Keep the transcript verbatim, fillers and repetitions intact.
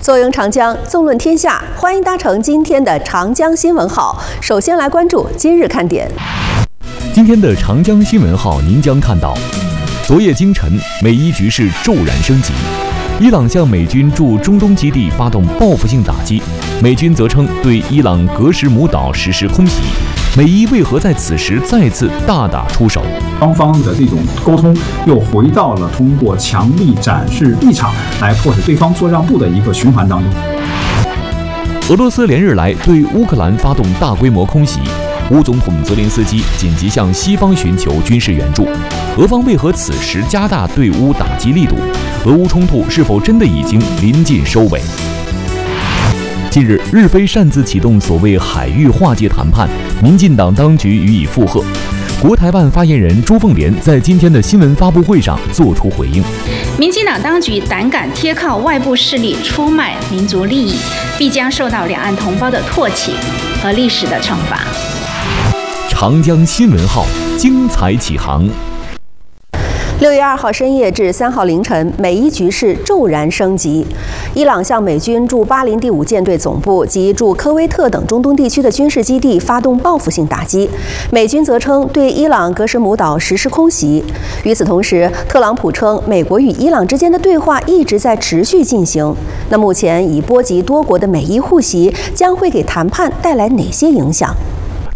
坐拥长江，纵论天下，欢迎搭乘今天的长江新闻号。首先来关注今日看点。 今天的长江新闻号，您将看到：昨夜今晨，美伊局势骤然升级，伊朗向美军驻中东基地发动报复性打击，美军则称对伊朗格什姆岛实施空袭。美伊为何在此时再次大打出手？ 双方的这种沟通又回到了通过强力展示立场来迫使对方做让步的一个循环当中。 俄罗斯连日来对乌克兰发动大规模空袭，乌总统泽连斯基紧急向西方寻求军事援助。俄方为何此时加大对乌打击力度？俄乌冲突是否真的已经临近收尾？近日，日非擅自启动所谓海域划界谈判，民进党当局予以附和。国台办发言人朱凤莲在今天的新闻发布会上作出回应： 民进党当局胆敢贴靠外部势力出卖民族利益，必将受到两岸同胞的唾弃和历史的惩罚。 长江新闻号精彩启航。 六月二号深夜至三号凌晨，美伊局势骤然升级。伊朗向美军驻巴林第五舰队总部及驻科威特等中东地区的军事基地发动报复性打击，美军则称对伊朗格什姆岛实施空袭。与此同时，特朗普称美国与伊朗之间的对话一直在持续进行。那目前已波及多国的美伊互袭将会给谈判带来哪些影响？